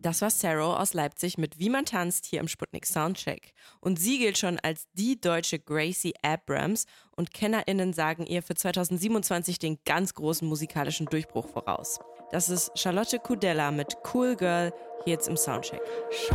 Das war Sarah aus Leipzig mit Wie man tanzt hier im Sputnik Soundcheck. Und sie gilt schon als die deutsche Gracie Abrams und KennerInnen sagen ihr für 2027 den ganz großen musikalischen Durchbruch voraus. Das ist Charlotte Kudella mit Cool Girl hier jetzt im Soundcheck.